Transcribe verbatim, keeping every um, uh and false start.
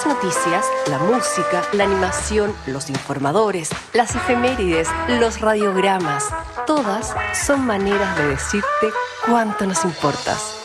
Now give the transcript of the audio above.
noticias, la música, la animación, los informadores, las efemérides, los radiogramas, todas son maneras de decirte cuánto nos importas.